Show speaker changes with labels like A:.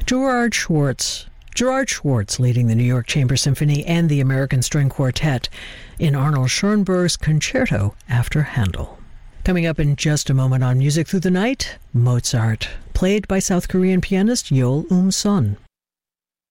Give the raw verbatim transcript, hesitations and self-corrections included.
A: Gerard Schwartz. Gerard Schwartz leading the New York Chamber Symphony and the American String Quartet in Arnold Schoenberg's Concerto after Handel. Coming up in just a moment on Music Through the Night, Mozart, played by South Korean pianist Yeol Um-son.